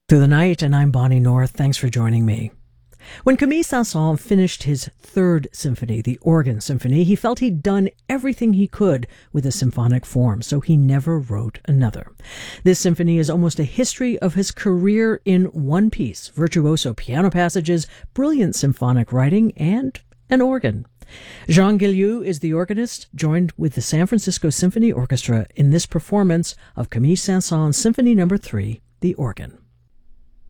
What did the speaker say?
Through the night, and I'm Bonnie North. Thanks for joining me. When Camille Saint-Saëns finished his third symphony, the Organ Symphony, he felt he'd done everything he could with a symphonic form, so he never wrote another. This symphony is almost a history of his career in one piece: virtuoso piano passages, brilliant symphonic writing, and an organ. Jean Guilloux is the organist, joined with the San Francisco Symphony Orchestra in this performance of Camille Saint-Saëns Symphony No. 3, The Organ.